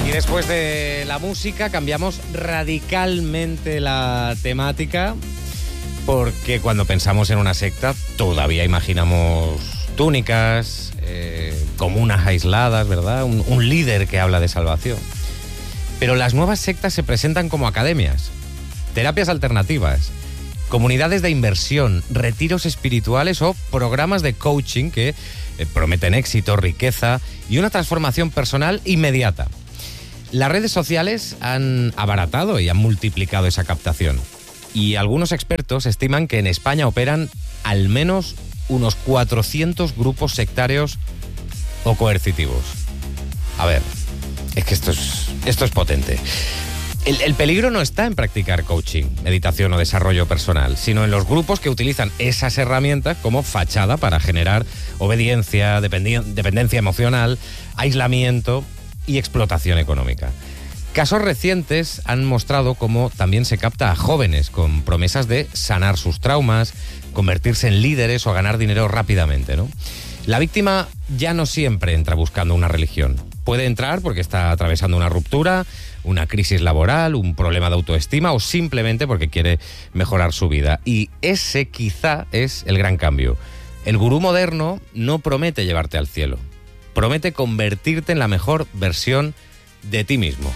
Y después de la música cambiamos radicalmente la temática, porque cuando pensamos en una secta todavía imaginamos túnicas, comunas aisladas, ¿verdad? Un líder que habla de salvación. Pero las nuevas sectas se presentan como academias, terapias alternativas, comunidades de inversión, retiros espirituales o programas de coaching que prometen éxito, riqueza y una transformación personal inmediata. Las redes sociales han abaratado y han multiplicado esa captación. Y algunos expertos estiman que en España operan al menos unos 400 grupos sectarios o coercitivos. A ver, es que esto es potente. El peligro no está en practicar coaching, meditación o desarrollo personal, sino en los grupos que utilizan esas herramientas como fachada para generar obediencia, dependencia emocional, aislamiento y explotación económica. Casos recientes han mostrado cómo también se capta a jóvenes con promesas de sanar sus traumas, convertirse en líderes o ganar dinero rápidamente, ¿no? La víctima ya no siempre entra buscando una religión. Puede entrar porque está atravesando una ruptura, una crisis laboral, un problema de autoestima o simplemente porque quiere mejorar su vida. Y ese quizá es el gran cambio. El gurú moderno no promete llevarte al cielo. Promete convertirte en la mejor versión de ti mismo.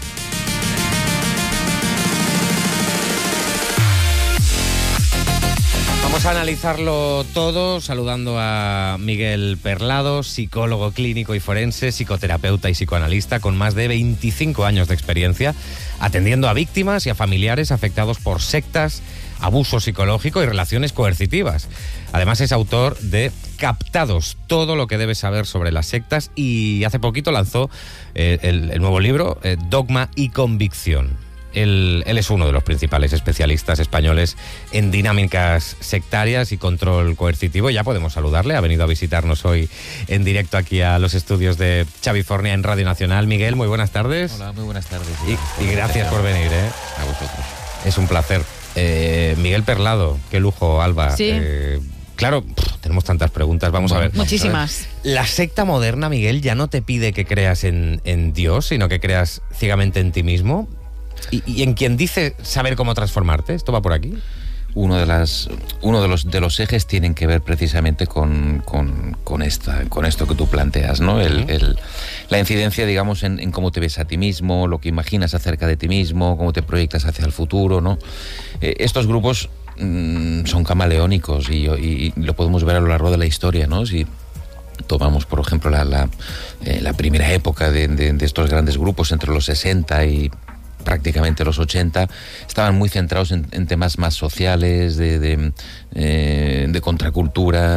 Vamos a analizarlo todo saludando a Miguel Perlado, psicólogo clínico y forense, psicoterapeuta y psicoanalista con más de 25 años de experiencia atendiendo a víctimas y a familiares afectados por sectas, abuso psicológico y relaciones coercitivas. Además es autor de Captados, todo lo que debes saber sobre las sectas, y hace poquito lanzó el nuevo libro, Dogma y Convicción. Él es uno de los principales especialistas españoles en dinámicas sectarias y control coercitivo. Ya podemos saludarle, ha venido a visitarnos hoy en directo aquí a los estudios de Chavifornia en Radio Nacional. Miguel, muy buenas tardes. Hola, muy buenas tardes. Y gracias por venir. A vosotros. Es un placer. Miguel Perlado, qué lujo, Alba. Sí. Claro, tenemos tantas preguntas, vamos a ver. Muchísimas. La secta moderna, Miguel, ya no te pide que creas en Dios, sino que creas ciegamente en ti mismo. Y en quien dice saber cómo transformarte, ¿esto va por aquí? Uno de los ejes tienen que ver precisamente con esto que tú planteas, ¿no? La incidencia, digamos, en cómo te ves a ti mismo, lo que imaginas acerca de ti mismo, cómo te proyectas hacia el futuro, ¿no? Estos grupos son camaleónicos y lo podemos ver a lo largo de la historia, ¿no? Si tomamos, por ejemplo, la primera época de estos grandes grupos entre los 60 y prácticamente los 80, estaban muy centrados en temas más sociales, de contracultura,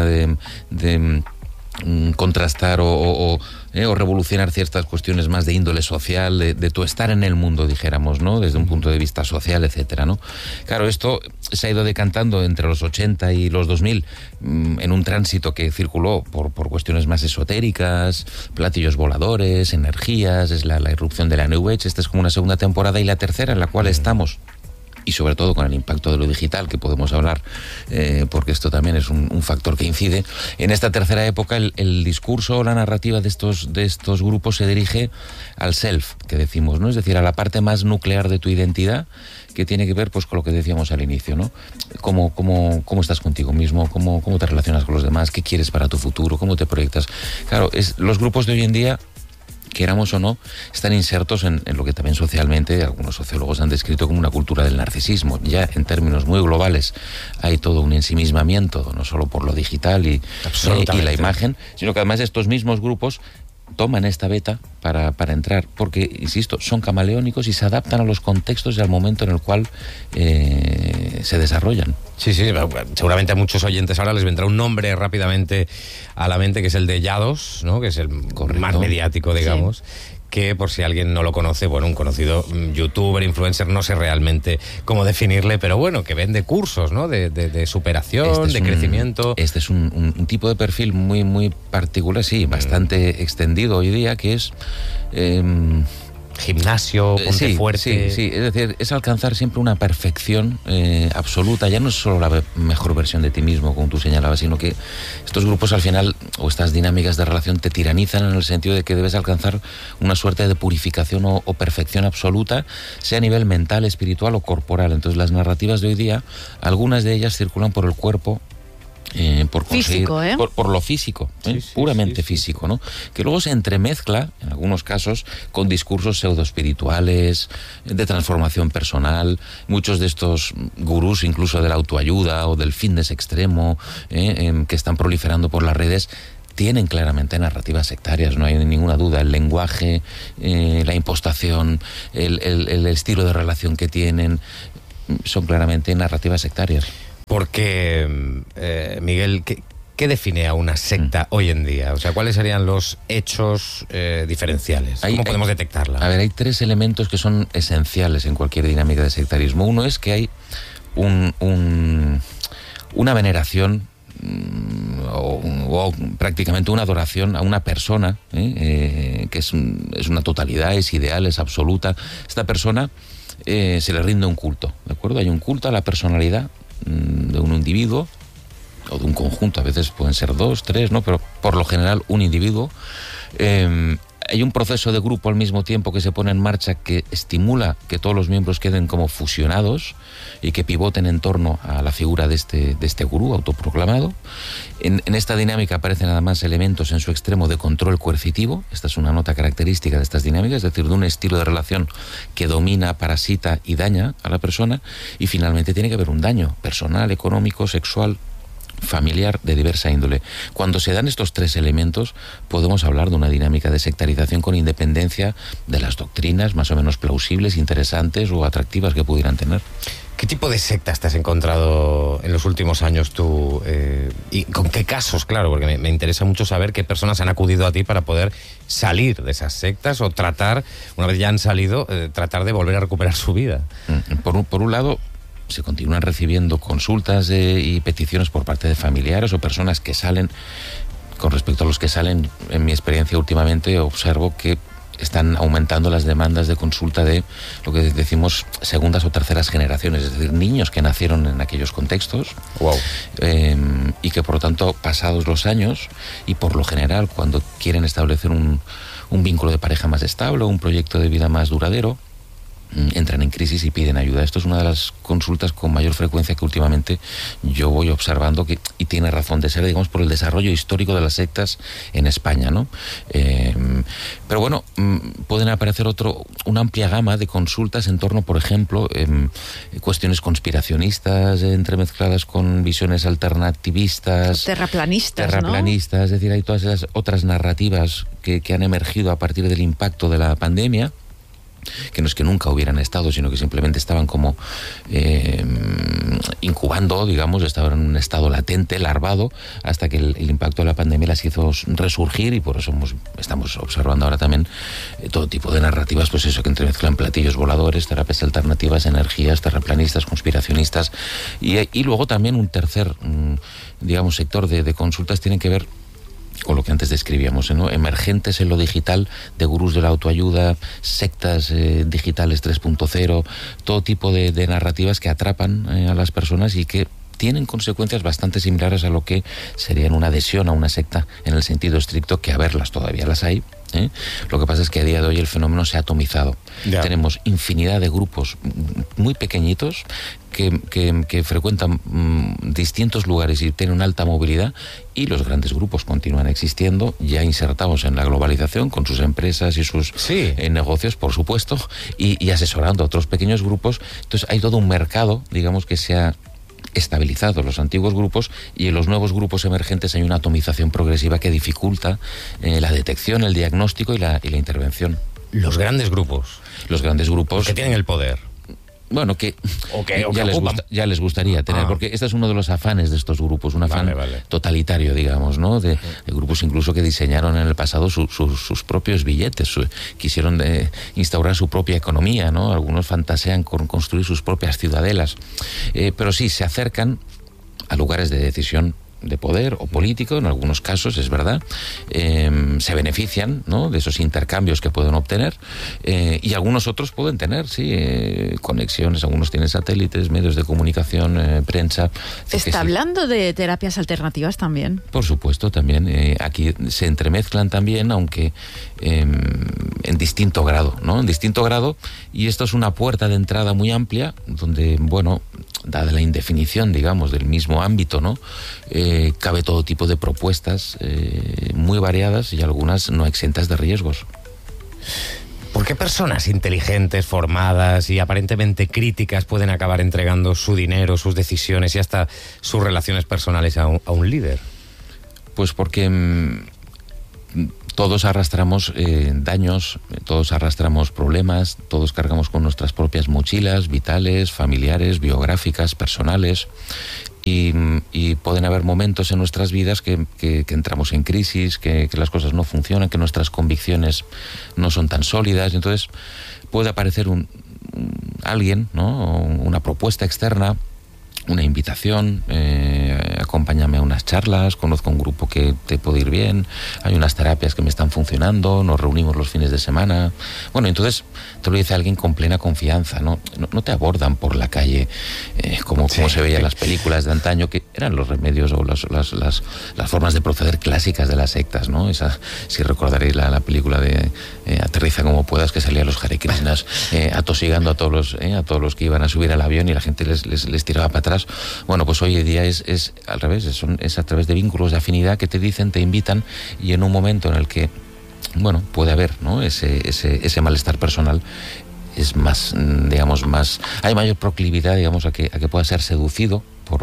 de contrastar o revolucionar ciertas cuestiones más de índole social, de tu estar en el mundo, dijéramos, ¿no? Desde un punto de vista social, etcétera, ¿no? Claro, esto se ha ido decantando entre los 80 y los 2000 en un tránsito que circuló por cuestiones más esotéricas, platillos voladores, energías, es la irrupción de la New Age. Esta es como una segunda temporada, y la tercera en la cual estamos, y sobre todo con el impacto de lo digital, que podemos hablar, porque esto también es un factor que incide. En esta tercera época el discurso o la narrativa de estos grupos se dirige al self, que decimos, ¿no? Es decir, a la parte más nuclear de tu identidad, que tiene que ver, pues, con lo que decíamos al inicio, ¿no? Cómo estás contigo mismo, cómo te relacionas con los demás, qué quieres para tu futuro, cómo te proyectas. Claro, los grupos de hoy en día, queramos o no, están insertos en lo que también socialmente algunos sociólogos han descrito como una cultura del narcisismo. Ya en términos muy globales hay todo un ensimismamiento, no solo por lo digital y la imagen, sino que además estos mismos grupos toman esta beta para entrar, porque, insisto, son camaleónicos y se adaptan a los contextos y al momento en el cual se desarrollan. Sí, seguramente a muchos oyentes ahora les vendrá un nombre rápidamente a la mente, que es el de Yados, ¿no? Que es el más mediático, digamos. Sí. Que, por si alguien no lo conoce, bueno, un conocido youtuber, influencer, no sé realmente cómo definirle, pero bueno, que vende cursos, ¿no? De superación, de crecimiento. Este es un tipo de perfil muy, muy particular, sí, bastante extendido hoy día, que es Gimnasio, ponte fuerte. Sí, es decir, es alcanzar siempre una perfección absoluta. Ya no es solo la mejor versión de ti mismo, como tú señalabas, sino que estos grupos al final, o estas dinámicas de relación, te tiranizan en el sentido de que debes alcanzar una suerte de purificación o perfección absoluta, sea a nivel mental, espiritual o corporal. Entonces las narrativas de hoy día, algunas de ellas circulan por el cuerpo, por conseguir, físico, por lo físico, puramente físico, ¿no? Que luego se entremezcla, en algunos casos, con discursos pseudoespirituales, de transformación personal. Muchos de estos gurús, incluso de la autoayuda o del fitness extremo, que están proliferando por las redes, tienen claramente narrativas sectarias, no hay ninguna duda. El lenguaje, la impostación, el estilo de relación que tienen, son claramente narrativas sectarias. Porque, Miguel, ¿qué define a una secta hoy en día? O sea, ¿cuáles serían los hechos diferenciales? ¿Cómo podemos detectarla? A ver, hay 3 elementos que son esenciales en cualquier dinámica de sectarismo. Uno es que hay una veneración o prácticamente una adoración a una persona, que es una totalidad, es ideal, es absoluta. Esta persona se le rinde un culto, ¿de acuerdo? Hay un culto a la personalidad de un individuo o de un conjunto, a veces pueden ser 2, 3, ¿no? Pero por lo general un individuo. Hay un proceso de grupo al mismo tiempo que se pone en marcha que estimula que todos los miembros queden como fusionados y que pivoten en torno a la figura de este gurú autoproclamado. En esta dinámica aparecen además elementos en su extremo de control coercitivo. Esta es una nota característica de estas dinámicas, es decir, de un estilo de relación que domina, parasita y daña a la persona. Y finalmente tiene que haber un daño personal, económico, sexual, familiar, de diversa índole. Cuando se dan estos 3 elementos, podemos hablar de una dinámica de sectarización con independencia de las doctrinas más o menos plausibles, interesantes o atractivas que pudieran tener. ¿Qué tipo de sectas te has encontrado en los últimos años tú? ¿Y con qué casos? Claro, porque me interesa mucho saber qué personas han acudido a ti para poder salir de esas sectas o tratar, una vez ya han salido, tratar de volver a recuperar su vida. Por un lado, se continúan recibiendo consultas y peticiones por parte de familiares o personas que salen. Con respecto a los que salen, en mi experiencia últimamente observo que están aumentando las demandas de consulta de lo que decimos segundas o terceras generaciones, es decir, niños que nacieron en aquellos contextos. Wow. Y que por lo tanto, pasados los años y por lo general cuando quieren establecer un vínculo de pareja más estable, un proyecto de vida más duradero, entran en crisis y piden ayuda. Esto es una de las consultas con mayor frecuencia que últimamente yo voy observando, y tiene razón de ser, digamos, por el desarrollo histórico de las sectas en España, ¿no? Pero bueno, pueden aparecer una amplia gama de consultas en torno, por ejemplo, cuestiones conspiracionistas entremezcladas con visiones alternativistas, terraplanistas, ¿no? Es decir, hay todas esas otras narrativas que han emergido a partir del impacto de la pandemia, que no es que nunca hubieran estado, sino que simplemente estaban como incubando, digamos, estaban en un estado latente, larvado, hasta que el impacto de la pandemia las hizo resurgir, y por eso estamos observando ahora también todo tipo de narrativas, pues eso, que entremezclan platillos voladores, terapias alternativas, energías, terraplanistas, conspiracionistas, y luego también un tercer, digamos, sector de consultas tienen que ver con lo que antes describíamos, ¿no? Emergentes en lo digital, de gurús de la autoayuda, sectas digitales 3.0, todo tipo de narrativas que atrapan a las personas y que tienen consecuencias bastante similares a lo que serían una adhesión a una secta en el sentido estricto, que a verlas todavía las hay. Lo que pasa es que a día de hoy el fenómeno se ha atomizado. Ya. Tenemos infinidad de grupos muy pequeñitos que frecuentan distintos lugares y tienen una alta movilidad, y los grandes grupos continúan existiendo, ya insertados en la globalización con sus empresas y sus negocios, por supuesto, y asesorando a otros pequeños grupos. Entonces hay todo un mercado, digamos, que se ha estabilizado los antiguos grupos, y en los nuevos grupos emergentes hay una atomización progresiva que dificulta la detección, el diagnóstico y la intervención. Los grandes grupos. Los grandes grupos. Que tienen el poder. Bueno, ya les gustaría tener, porque este es uno de los afanes de estos grupos, un afán totalitario, digamos, ¿no? De grupos incluso que diseñaron en el pasado sus propios billetes, quisieron instaurar su propia economía, ¿no? Algunos fantasean con construir sus propias ciudadelas, pero sí, se acercan a lugares de decisión de poder o político, en algunos casos, es verdad, se benefician, ¿no?, de esos intercambios que pueden obtener, y algunos otros pueden tener, sí, conexiones, algunos tienen satélites, medios de comunicación, prensa. ¿Se está hablando de terapias alternativas también? Por supuesto, también. Aquí se entremezclan también, aunque en distinto grado, ¿no? En distinto grado, y esto es una puerta de entrada muy amplia, donde, bueno, dada la indefinición, digamos, del mismo ámbito, ¿no?, cabe todo tipo de propuestas muy variadas y algunas no exentas de riesgos. ¿Por qué personas inteligentes, formadas y aparentemente críticas pueden acabar entregando su dinero, sus decisiones y hasta sus relaciones personales a un líder? Pues porque todos arrastramos daños, todos arrastramos problemas, todos cargamos con nuestras propias mochilas vitales, familiares, biográficas, personales, y pueden haber momentos en nuestras vidas que entramos en crisis, que las cosas no funcionan, que nuestras convicciones no son tan sólidas, y entonces puede aparecer alguien, ¿no?, una propuesta externa, una invitación, acompáñame a unas charlas, conozco un grupo que te puede ir bien, hay unas terapias que me están funcionando, nos reunimos los fines de semana. Bueno, entonces te lo dice alguien con plena confianza, no te abordan por la calle como se veía en las películas de antaño, que eran los remedios o las formas de proceder clásicas de las sectas, ¿no? Esa, si recordaréis la película de Aterriza como puedas, que salían los Hare Krishnas atosigando a todos los que iban a subir al avión y la gente les tiraba para atrás. Bueno, pues hoy en día es al revés, es a través de vínculos de afinidad que te dicen, te invitan, y en un momento en el que, bueno, puede haber, ¿no?, ese malestar personal, es más, digamos, hay mayor proclividad, digamos, a que pueda ser seducido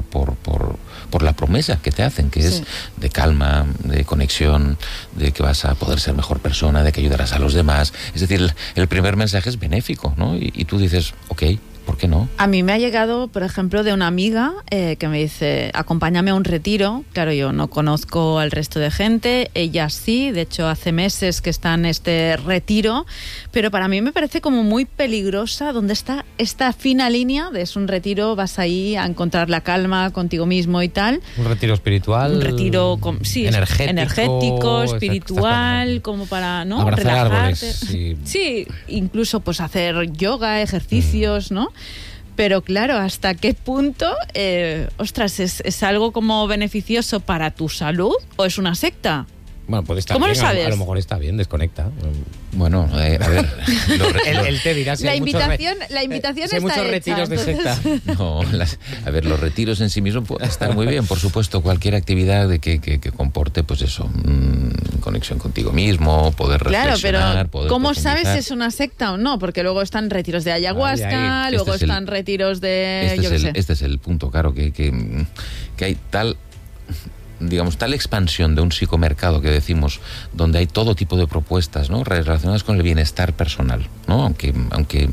por la promesa que te hacen, que es de calma, de conexión, de que vas a poder ser mejor persona, de que ayudarás a los demás. Es decir, el primer mensaje es benéfico, ¿no? Y tú dices, ok, ¿por qué no? A mí me ha llegado, por ejemplo, de una amiga que me dice, acompáñame a un retiro. Claro, yo no conozco al resto de gente, ella sí, de hecho hace meses que está en este retiro, pero para mí me parece como muy peligrosa donde está esta fina línea de es un retiro, vas ahí a encontrar la calma contigo mismo y tal. Un retiro espiritual. Un retiro energético, espiritual, como para, ¿no?, abrazar relajarte. Árboles. Sí, incluso pues hacer yoga, ejercicios, ¿no? Pero claro, ¿hasta qué punto, es algo como beneficioso para tu salud o es una secta? Bueno, puede estar ¿Cómo bien, lo sabes? A lo mejor está bien, desconecta. Bueno, a ver... Él te dirá si la hay invitación si hay muchos está retiros hecha, de secta. No, a ver, los retiros en sí mismos pueden estar muy bien, por supuesto, cualquier actividad que comporte, pues eso, conexión contigo mismo, poder reflexionar, claro, pero ¿cómo sabes si es una secta o no? Porque luego están retiros de ayahuasca, luego están retiros de... Este es el punto, claro, que hay tal... digamos, tal expansión de un psicomercado que decimos, donde hay todo tipo de propuestas, ¿no?, relacionadas con el bienestar personal, ¿no?, aunque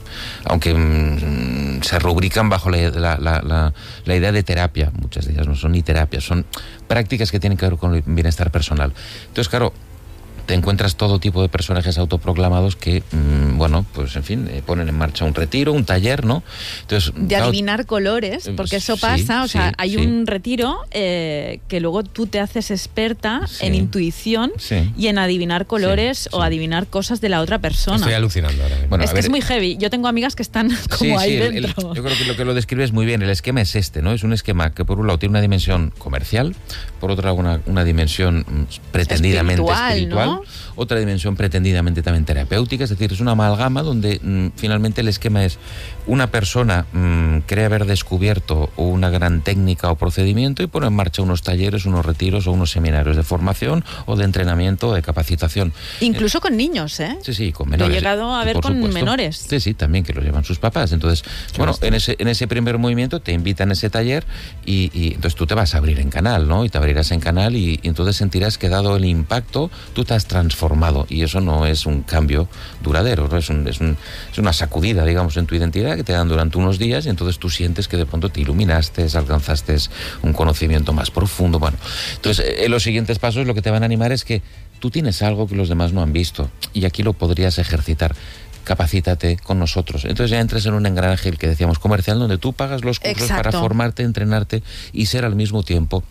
se rubrican bajo la idea de terapia. Muchas de ellas no son ni terapias, son prácticas que tienen que ver con el bienestar personal. Entonces, claro, te encuentras todo tipo de personajes autoproclamados que, bueno, pues en fin, ponen en marcha un retiro, un taller, ¿no? Entonces, de adivinar colores, porque eso pasa, hay un retiro que luego tú te haces experta en intuición y en adivinar colores o adivinar cosas de la otra persona. Estoy alucinando ahora mismo. Bueno, es que es muy heavy. Yo tengo amigas que están como ahí dentro. Yo creo que lo que lo describes muy bien. El esquema es este, ¿no? Es un esquema que por un lado tiene una dimensión comercial, por otra una dimensión pretendidamente espiritual, ¿no?, otra dimensión pretendidamente también terapéutica. Es decir, es una amalgama donde finalmente el esquema es una persona cree haber descubierto una gran técnica o procedimiento y pone en marcha unos talleres, unos retiros o unos seminarios de formación o de entrenamiento o de capacitación. Incluso con niños, ¿eh? Sí, con menores. Lo he llegado a ver con menores. Sí, también, que los llevan sus papás. Entonces, bueno, en ese primer movimiento te invitan a ese taller y entonces tú te vas a abrir en canal, ¿no? Y te abrirás en canal y entonces sentirás que, dado el impacto, tú te has transformado, y eso no es un cambio duradero, ¿no? Es una sacudida, digamos, en tu identidad que te dan durante unos días y entonces tú sientes que de pronto te iluminaste, alcanzaste un conocimiento más profundo. Bueno, entonces los siguientes pasos lo que te van a animar es que tú tienes algo que los demás no han visto y aquí lo podrías ejercitar. Capacítate con nosotros. Entonces ya entras en un engranaje, el que decíamos, comercial, donde tú pagas los cursos para formarte, entrenarte y ser al mismo tiempo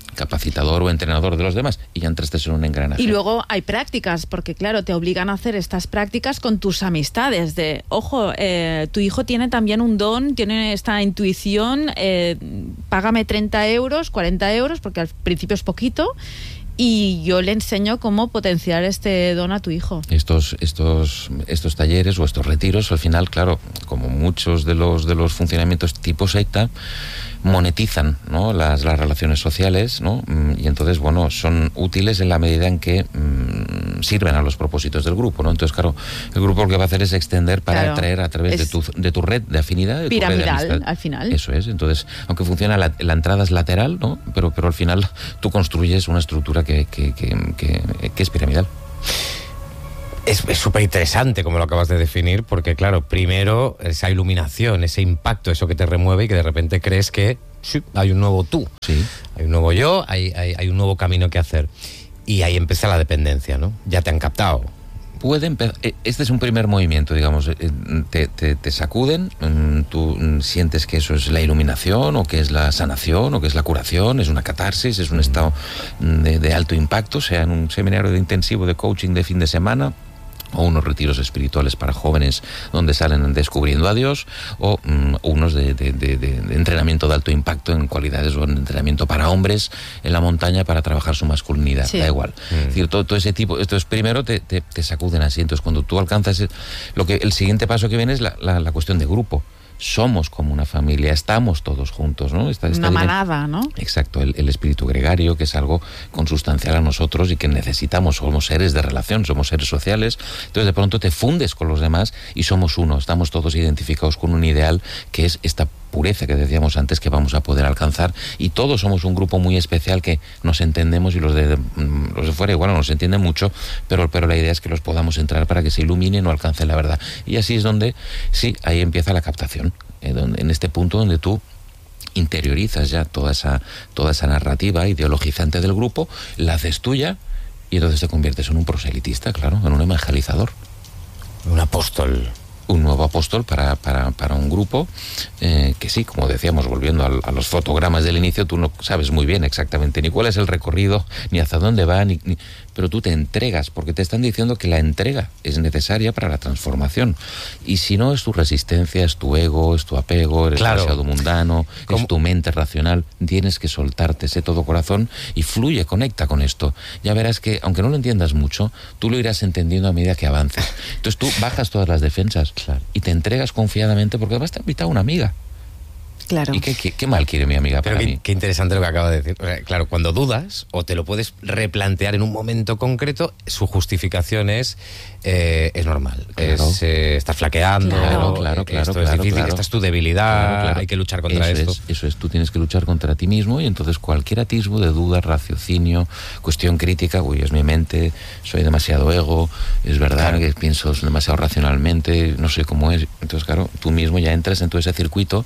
capacitador o entrenador de los demás, y ya entraste en un engranaje. Y luego hay prácticas, porque claro, te obligan a hacer estas prácticas con tus amistades, de, ojo, tu hijo tiene también un don, tiene esta intuición, págame 30 euros, 40 euros, porque al principio es poquito, y yo le enseño cómo potenciar este don a tu hijo. Estos talleres o estos retiros, al final, claro, como muchos de los funcionamientos tipo secta, monetizan, ¿no?, las relaciones sociales, ¿no? Y entonces, bueno, son útiles en la medida en que sirven a los propósitos del grupo, ¿no? Entonces, claro, el grupo lo que va a hacer es extender para atraer a través de tu red de afinidad, de piramidal, tu red de amistad. al final. Eso es. Entonces, aunque funciona la entrada es lateral, ¿no?, pero al final tú construyes una estructura que es piramidal. Es súper interesante como lo acabas de definir, porque claro, primero esa iluminación, ese impacto, eso que te remueve y que de repente crees que sí, hay un nuevo tú, sí, hay un nuevo yo, hay un nuevo camino que hacer. Y ahí empieza la dependencia, ¿no? Ya te han captado. Puede empezar. Este es un primer movimiento, digamos. Te sacuden, tú sientes que eso es la iluminación, o que es la sanación, o que es la curación, es una catarsis, es un estado de alto impacto, sea en un seminario de intensivo de coaching de fin de semana, o unos retiros espirituales para jóvenes donde salen descubriendo a Dios, o unos de entrenamiento de alto impacto en cualidades, o en entrenamiento para hombres en la montaña para trabajar su masculinidad, sí. Da igual. Es decir, todo ese tipo, esto es primero te sacuden así. Entonces, cuando tú alcanzas el siguiente paso que viene es la cuestión de grupo. Somos como una familia, estamos todos juntos, ¿no? Una manada, ¿no? Exacto, el espíritu gregario, que es algo consustancial a nosotros y que necesitamos. Somos seres de relación, somos seres sociales. Entonces, de pronto te fundes con los demás y somos uno. Estamos todos identificados con un ideal que es esta pureza que decíamos antes que vamos a poder alcanzar, y todos somos un grupo muy especial que nos entendemos, y los de fuera igual no nos entienden mucho, pero la idea es que los podamos entrar para que se iluminen o alcancen la verdad. Y así es donde, sí, ahí empieza la captación, en este punto donde tú interiorizas ya toda esa narrativa ideologizante del grupo, la haces tuya, y entonces te conviertes en un proselitista, claro, en un evangelizador. Un apóstol. Un nuevo apóstol para un grupo que sí, como decíamos, volviendo a los fotogramas del inicio, tú no sabes muy bien exactamente ni cuál es el recorrido, ni hacia dónde va, pero tú te entregas, porque te están diciendo que la entrega es necesaria para la transformación. Y si no, es tu resistencia, es tu ego, es tu apego, eres demasiado mundano, es tu mente racional. Tienes que soltarte ese todo corazón y fluye, conecta con esto. Ya verás que, aunque no lo entiendas mucho, tú lo irás entendiendo a medida que avances. Entonces tú bajas todas las defensas. Claro. Y te entregas confiadamente, porque además te ha invitado una amiga. Claro. ¿Y qué mal quiere mi amiga para mí? Qué interesante lo que acaba de decir. Claro, cuando dudas, o te lo puedes replantear en un momento concreto, su justificación es normal. Claro. Estás flaqueando, claro, esto es difícil, esta es tu debilidad, claro. Hay que luchar contra esto. Eso es, tú tienes que luchar contra ti mismo, y entonces cualquier atisbo de duda, raciocinio, cuestión crítica, es mi mente, soy demasiado ego, es verdad que pienso demasiado racionalmente, no sé cómo es. Entonces, claro, tú mismo ya entras en todo ese circuito,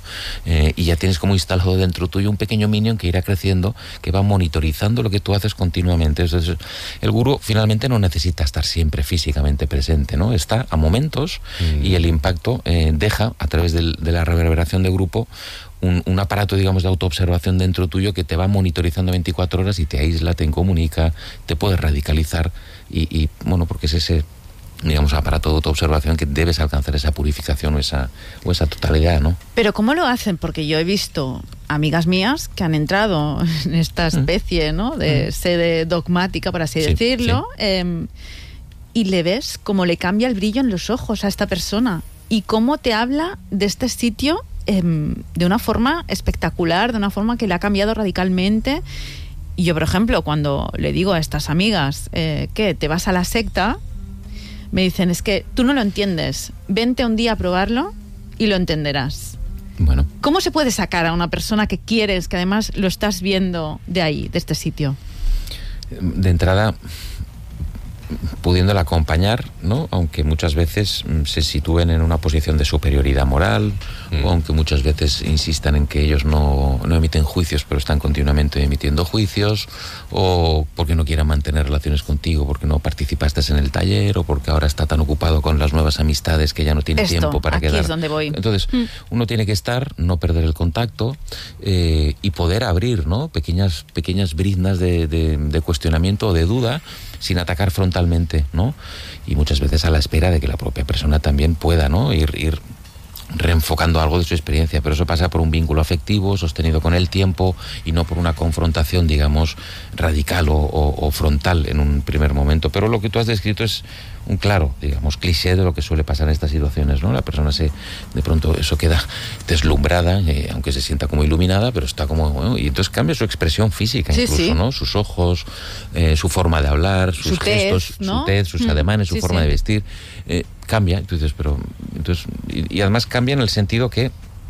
y ya tienes como instalado dentro tuyo un pequeño minion que irá creciendo, que va monitorizando lo que tú haces continuamente. Entonces, el gurú finalmente no necesita estar siempre físicamente presente, ¿no? Está a momentos, y el impacto deja, a través de la reverberación de grupo, un aparato, digamos, de autoobservación dentro tuyo que te va monitorizando 24 horas y te aísla, te incomunica, te puede radicalizar, y bueno, porque es ese, digamos, aparato de autoobservación que debes alcanzar esa purificación o esa totalidad, ¿no? Pero ¿cómo lo hacen? Porque yo he visto amigas mías que han entrado en esta especie, ¿no?, de sede dogmática, por así decirlo, y le ves cómo le cambia el brillo en los ojos a esta persona, y cómo te habla de este sitio de una forma espectacular, de una forma que le ha cambiado radicalmente. Y yo, por ejemplo, cuando le digo a estas amigas que te vas a la secta, me dicen, es que tú no lo entiendes, vente un día a probarlo y lo entenderás. Bueno. ¿Cómo se puede sacar a una persona que quieres, que además lo estás viendo de ahí, de este sitio? De entrada, pudiéndola acompañar, ¿no? Aunque muchas veces se sitúen en una posición de superioridad moral, o aunque muchas veces insistan en que ellos no emiten juicios, pero están continuamente emitiendo juicios, o porque no quieran mantener relaciones contigo, porque no participaste en el taller, o porque ahora está tan ocupado con las nuevas amistades que ya no tiene tiempo para aquí quedar. Es donde voy. Entonces, uno tiene que estar, no perder el contacto, y poder abrir, ¿no? pequeñas briznas de cuestionamiento o de duda, sin atacar frontalmente, ¿no? Y muchas veces a la espera de que la propia persona también pueda, ¿no? ir reenfocando algo de su experiencia, pero eso pasa por un vínculo afectivo sostenido con el tiempo y no por una confrontación, digamos, radical o frontal en un primer momento. Pero lo que tú has descrito es un claro, digamos, cliché de lo que suele pasar en estas situaciones, ¿no? La persona de pronto eso queda deslumbrada, aunque se sienta como iluminada, pero está como, bueno, y entonces cambia su expresión física, incluso, ¿no? Sus ojos, su forma de hablar, sus gestos, ¿no? Su tez, sus ademanes, su forma de vestir, cambia. Entonces, y además cambia en el sentido que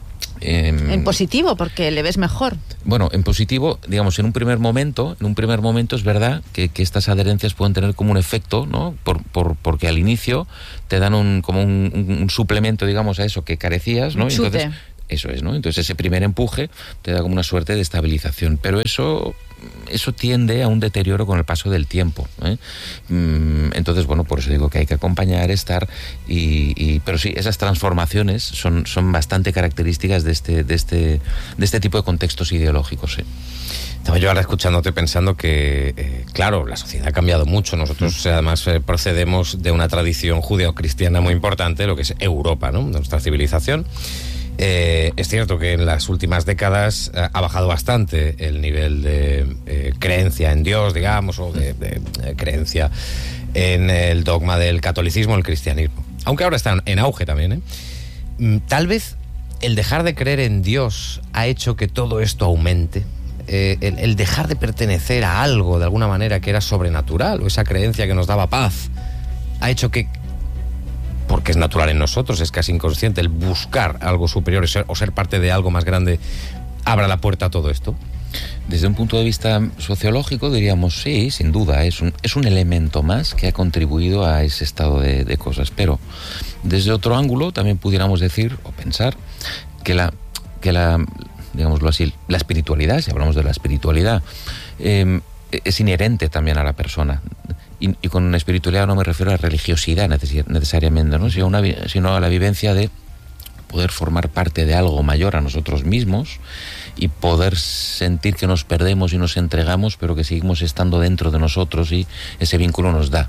en positivo, porque le ves mejor. Bueno, en positivo, digamos, en un primer momento es verdad que estas adherencias pueden tener como un efecto, ¿no? Porque al inicio te dan como un suplemento, digamos, a eso que carecías, ¿no? Entonces, eso es, ¿no? Entonces ese primer empuje te da como una suerte de estabilización, pero eso tiende a un deterioro con el paso del tiempo, ¿eh? Entonces, bueno, por eso digo que hay que acompañar, estar, pero sí, esas transformaciones son bastante características de este tipo de contextos ideológicos, ¿sí? Estaba yo ahora escuchándote pensando que, claro, la sociedad ha cambiado mucho. Nosotros además procedemos de una tradición judeocristiana muy importante, lo que es Europa, ¿no? Nuestra civilización. Es cierto que en las últimas décadas ha bajado bastante el nivel de creencia en Dios, digamos, o de creencia en el dogma del catolicismo, el cristianismo. Aunque ahora está en auge también, ¿eh? Tal vez el dejar de creer en Dios ha hecho que todo esto aumente. El dejar de pertenecer a algo de alguna manera que era sobrenatural, o esa creencia que nos daba paz, ha hecho que, porque es natural en nosotros, es casi inconsciente, el buscar algo superior o ser parte de algo más grande, abra la puerta a todo esto. Desde un punto de vista sociológico diríamos sí, sin duda, es un elemento más que ha contribuido a ese estado de cosas, pero desde otro ángulo también pudiéramos decir o pensar que la digámoslo así, la espiritualidad, si hablamos de la espiritualidad, es inherente también a la persona. Y con espiritualidad no me refiero a religiosidad necesariamente, ¿no? Sino a la vivencia de poder formar parte de algo mayor a nosotros mismos y poder sentir que nos perdemos y nos entregamos, pero que seguimos estando dentro de nosotros, y ese vínculo nos da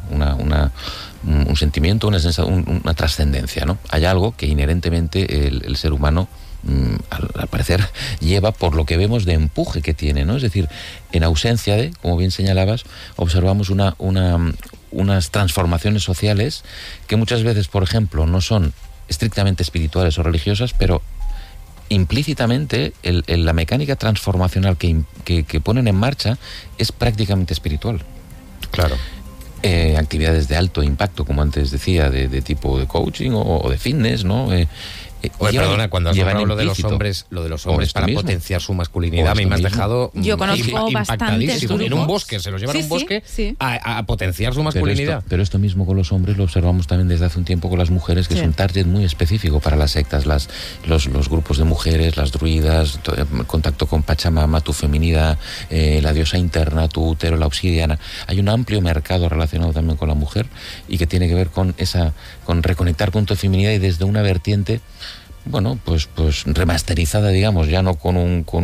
un sentimiento, una trascendencia, ¿no? Hay algo que inherentemente el ser humano, al parecer, lleva, por lo que vemos, de empuje que tiene, ¿no? Es decir, en ausencia de, como bien señalabas, observamos unas transformaciones sociales que muchas veces, por ejemplo, no son estrictamente espirituales o religiosas, pero implícitamente la mecánica transformacional que ponen en marcha es prácticamente espiritual. Claro. Actividades de alto impacto, como antes decía, de tipo de coaching o de fitness, ¿no? Oye, perdona, cuando has hablado lo de los hombres para potenciar su masculinidad, a mí me has dejado yo conozco bastantes grupos. En un bosque, se los llevan a un bosque a potenciar su masculinidad. Pero esto mismo con los hombres lo observamos también desde hace un tiempo con las mujeres, que es un target muy específico para las sectas, los grupos de mujeres, las druidas, el contacto con Pachamama, tu feminidad, la diosa interna, tu útero, la obsidiana. Hay un amplio mercado relacionado también con la mujer y que tiene que ver con reconectar con tu feminidad, y desde una vertiente, bueno, pues remasterizada, digamos, ya no con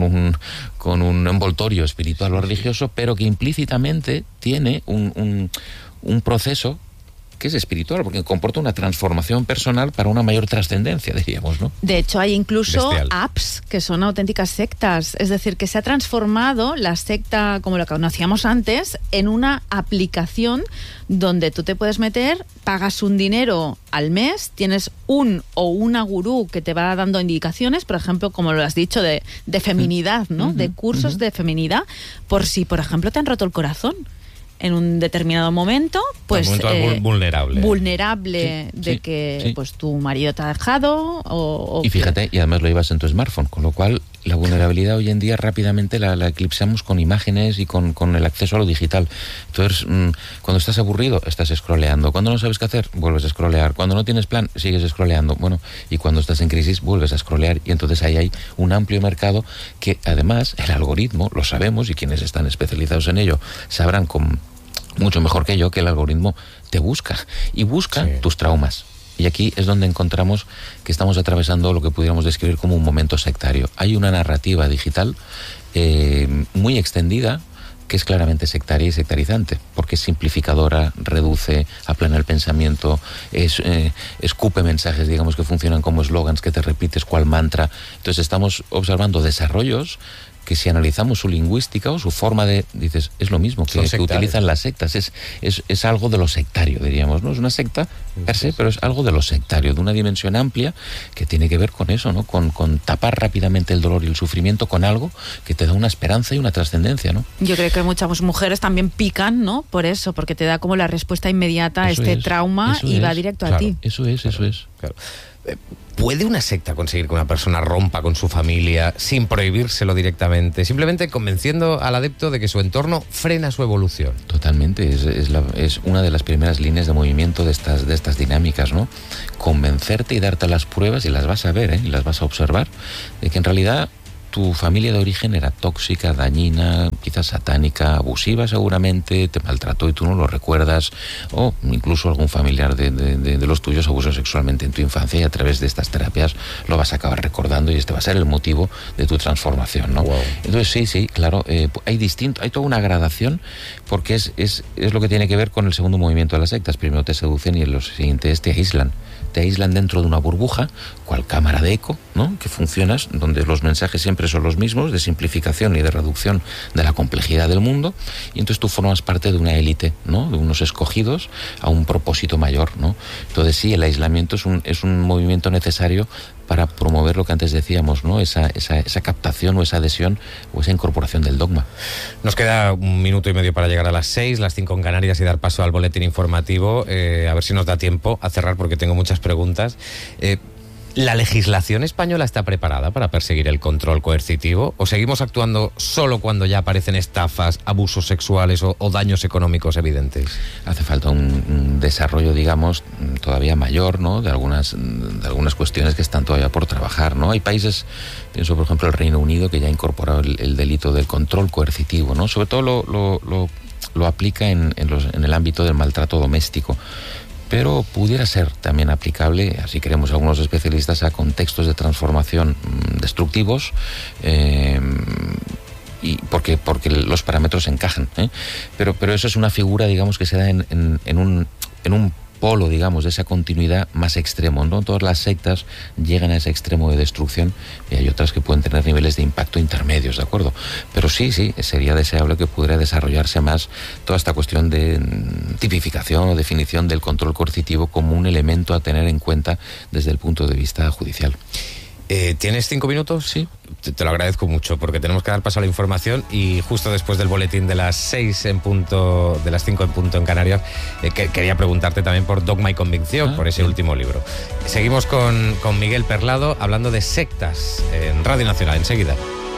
un envoltorio espiritual o religioso, pero que implícitamente tiene un proceso que es espiritual, porque comporta una transformación personal para una mayor trascendencia, diríamos, ¿no? De hecho, hay incluso apps que son auténticas sectas. Es decir, que se ha transformado la secta, como lo conocíamos antes, en una aplicación donde tú te puedes meter, pagas un dinero al mes, tienes un o una gurú que te va dando indicaciones, por ejemplo, como lo has dicho, de feminidad, ¿no? De cursos de feminidad, por si, por ejemplo, te han roto el corazón en un determinado momento, pues vulnerable de que pues tu marido te ha dejado, y fíjate, y además lo llevas en tu smartphone, con lo cual La vulnerabilidad hoy en día rápidamente la eclipsamos con imágenes y con el acceso a lo digital. Entonces, cuando estás aburrido, estás scrolleando. Cuando no sabes qué hacer, vuelves a scrollear. Cuando no tienes plan, sigues scrolleando. Bueno, y cuando estás en crisis, vuelves a scrollear. Y entonces ahí hay un amplio mercado que, además, el algoritmo, lo sabemos, y quienes están especializados en ello sabrán mucho mejor que yo, que el algoritmo te busca. Y busca tus traumas. Y aquí es donde encontramos que estamos atravesando lo que pudiéramos describir como un momento sectario. Hay una narrativa digital muy extendida que es claramente sectaria y sectarizante, porque es simplificadora, reduce, aplana el pensamiento, escupe mensajes, digamos, que funcionan como eslogans que te repites cual mantra. Entonces estamos observando desarrollos que, si analizamos su lingüística o su forma de... dices, es lo mismo que utilizan las sectas. Es algo de lo sectario, diríamos, ¿no? Es una secta per se, pero es algo de lo sectario, de una dimensión amplia que tiene que ver con eso, ¿no? Con tapar rápidamente el dolor y el sufrimiento con algo que te da una esperanza y una trascendencia, ¿no? Yo creo que muchas mujeres también pican, ¿no? Por eso, porque te da como la respuesta inmediata a este trauma y va directo a ti. Eso es. Claro. ¿Puede una secta conseguir que una persona rompa con su familia sin prohibírselo directamente, simplemente convenciendo al adepto de que su entorno frena su evolución? Totalmente, es una de las primeras líneas de movimiento de estas dinámicas, ¿no? Convencerte y darte las pruebas, y las vas a ver, y las vas a observar, de que en realidad tu familia de origen era tóxica, dañina, quizás satánica, abusiva seguramente, te maltrató y tú no lo recuerdas, o incluso algún familiar de los tuyos abusó sexualmente en tu infancia, y a través de estas terapias lo vas a acabar recordando, y este va a ser el motivo de tu transformación, ¿no? Wow. Entonces sí, claro, hay toda una gradación, porque es lo que tiene que ver con el segundo movimiento de las sectas. Primero te seducen y en los siguientes te aíslan dentro de una burbuja, cual cámara de eco, ¿no? Que funcionas, donde los mensajes siempre son los mismos, de simplificación y de reducción de la complejidad del mundo, y entonces tú formas parte de una élite, ¿no? De unos escogidos a un propósito mayor, ¿no? Entonces sí, el aislamiento es un movimiento necesario para promover lo que antes decíamos, ¿no? Esa captación o esa adhesión o esa incorporación del dogma. Nos queda 1 minuto y medio para llegar a las 6, las 5 en Canarias, y dar paso al boletín informativo. A ver si nos da tiempo a cerrar, porque tengo muchas preguntas. ¿La legislación española está preparada para perseguir el control coercitivo? ¿O seguimos actuando solo cuando ya aparecen estafas, abusos sexuales o daños económicos evidentes? Hace falta un desarrollo, digamos, todavía mayor, ¿no? De algunas cuestiones que están todavía por trabajar, ¿no? Hay países, pienso por ejemplo el Reino Unido, que ya ha incorporado el delito del control coercitivo, ¿no? Sobre todo lo aplica en el ámbito del maltrato doméstico. Pero pudiera ser también aplicable, así creemos algunos especialistas, a contextos de transformación destructivos, y porque los parámetros encajan, ¿eh? Pero eso es una figura, digamos, que se da en un polo, digamos, de esa continuidad más extremo, ¿no? Todas las sectas llegan a ese extremo de destrucción, y hay otras que pueden tener niveles de impacto intermedios, ¿de acuerdo? Pero sí, sería deseable que pudiera desarrollarse más toda esta cuestión de tipificación o definición del control coercitivo como un elemento a tener en cuenta desde el punto de vista judicial. ¿Tienes 5 minutos? Sí. Te lo agradezco mucho, porque tenemos que dar paso a la información, y justo después del boletín de las 6 en punto, de las 5 en punto en Canarias, quería preguntarte también por Dogma y Convicción, por ese último libro. Seguimos con Miguel Perlado hablando de sectas en Radio Nacional. Enseguida.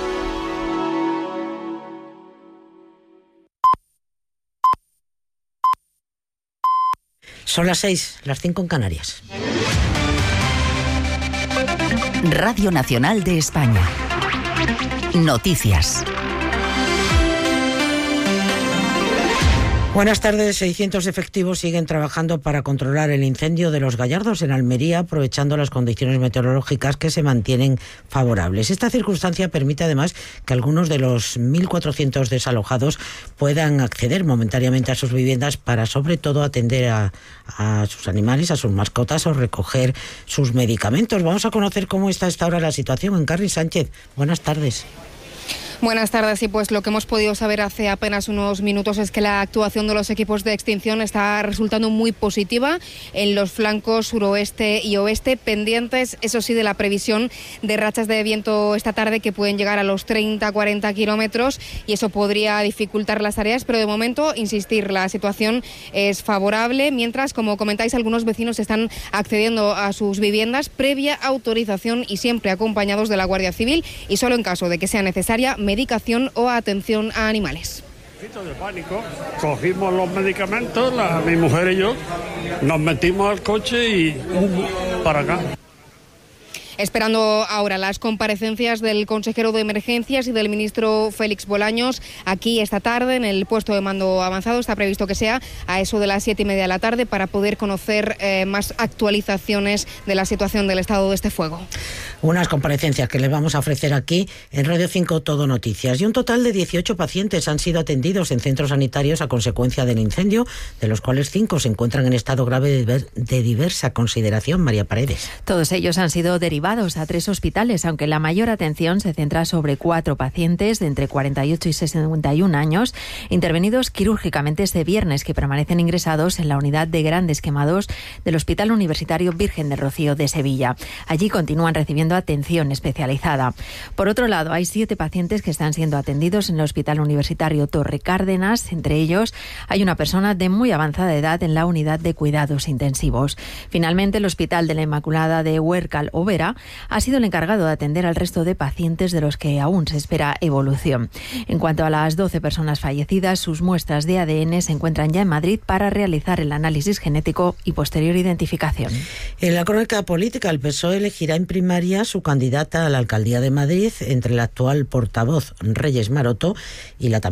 Son las 6, las 5 en Canarias. Radio Nacional de España. Noticias. Buenas tardes. 600 efectivos siguen trabajando para controlar el incendio de Los Gallardos en Almería, aprovechando las condiciones meteorológicas que se mantienen favorables. Esta circunstancia permite además que algunos de los 1.400 desalojados puedan acceder momentáneamente a sus viviendas para, sobre todo, atender a sus animales, a sus mascotas, o recoger sus medicamentos. Vamos a conocer cómo está hasta ahora la situación en Carri Sánchez. Buenas tardes. Buenas tardes. Y pues lo que hemos podido saber hace apenas unos minutos es que la actuación de los equipos de extinción está resultando muy positiva en los flancos suroeste y oeste, pendientes, eso sí, de la previsión de rachas de viento esta tarde que pueden llegar a los 30-40 kilómetros, y eso podría dificultar las tareas, pero de momento, insistir, la situación es favorable, mientras, como comentáis, algunos vecinos están accediendo a sus viviendas previa autorización y siempre acompañados de la Guardia Civil, y solo en caso de que sea necesaria medicación o atención a animales. De pánico, cogimos los medicamentos, mi mujer y yo, nos metimos al coche y para acá. Esperando ahora las comparecencias del consejero de emergencias y del ministro Félix Bolaños aquí esta tarde en el puesto de mando avanzado. Está previsto que sea a eso de las 7:30 de la tarde para poder conocer más actualizaciones de la situación del estado de este fuego. Unas comparecencias que les vamos a ofrecer aquí en Radio 5 Todo Noticias. Y un total de 18 pacientes han sido atendidos en centros sanitarios a consecuencia del incendio, de los cuales 5 se encuentran en estado grave de diversa consideración. María Paredes. Todos ellos han sido derivados a 3 hospitales, aunque la mayor atención se centra sobre 4 pacientes de entre 48 y 61 años, intervenidos quirúrgicamente este viernes, que permanecen ingresados en la unidad de grandes quemados del Hospital Universitario Virgen del Rocío de Sevilla. Allí continúan recibiendo atención especializada. Por otro lado, hay 7 pacientes que están siendo atendidos en el Hospital Universitario Torre Cárdenas. Entre ellos, hay una persona de muy avanzada edad en la unidad de cuidados intensivos. Finalmente, el Hospital de la Inmaculada de Huércal o Vera ha sido el encargado de atender al resto de pacientes de los que aún se espera evolución. En cuanto a las 12 personas fallecidas, sus muestras de ADN se encuentran ya en Madrid para realizar el análisis genético y posterior identificación. En la crónica política, el PSOE elegirá en primaria su candidata a la alcaldía de Madrid entre la actual portavoz Reyes Maroto y la también